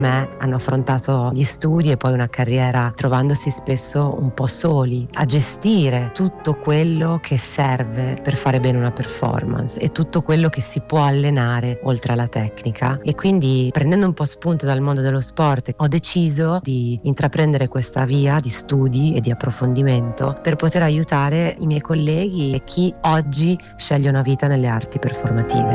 me hanno affrontato gli studi e poi una carriera trovandosi spesso un po' soli a gestire tutto quello che serve per fare bene una performance e tutto quello che si può allenare oltre alla tecnica. E quindi, prendendo un po' spunto dal mondo dello sport, ho deciso di intraprendere questa via di studi e di approfondimento per poter aiutare i miei colleghi e chi oggi sceglie una vita nelle arti performative.